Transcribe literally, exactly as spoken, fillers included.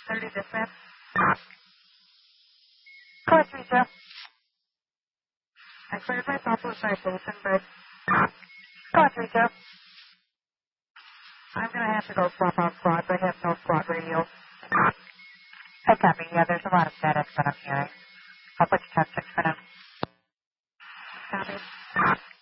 thirty dispatch. Code three two. I cleared myself to a citation, but code three two. I'm going to have to go swap out squads. I have no squad radios. I copy. Yeah, there's a lot of static that I'm hearing. I'll put you ten six for now. Copy.